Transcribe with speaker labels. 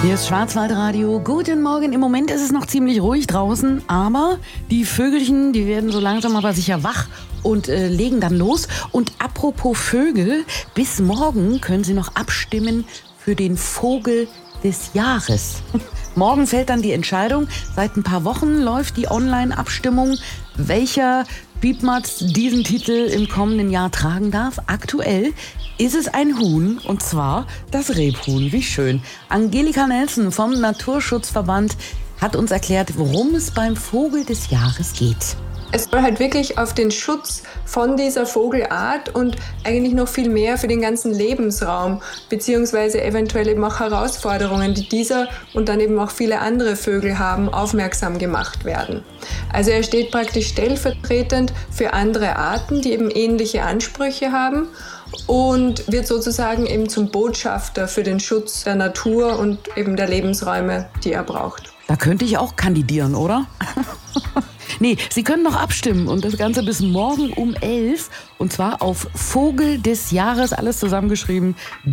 Speaker 1: Hier ist Schwarzwaldradio. Guten Morgen. Im Moment ist es noch ziemlich ruhig draußen, aber die Vögelchen, die werden so langsam aber sicher wach und legen dann los. Und apropos Vögel, bis morgen können Sie noch abstimmen für den Vogel des Jahres. Morgen fällt dann die Entscheidung. Seit ein paar Wochen läuft die Online-Abstimmung, welcher Piepmatz diesen Titel im kommenden Jahr tragen darf. Aktuell ist es ein Huhn, und zwar das Rebhuhn. Wie schön. Angelika Nelson vom Naturschutzverband hat uns erklärt, worum es beim Vogel des Jahres geht.
Speaker 2: Es soll halt wirklich auf den Schutz von dieser Vogelart und eigentlich noch viel mehr für den ganzen Lebensraum beziehungsweise eventuell eben auch Herausforderungen, die dieser und dann eben auch viele andere Vögel haben, aufmerksam gemacht werden. Also er steht praktisch stellvertretend für andere Arten, die eben ähnliche Ansprüche haben und wird sozusagen eben zum Botschafter für den Schutz der Natur und eben der Lebensräume, die er braucht.
Speaker 1: Da könnte ich auch kandidieren, oder? Nee, Sie können noch abstimmen und das Ganze bis morgen um 11 und zwar auf Vogel des Jahres, alles zusammengeschrieben,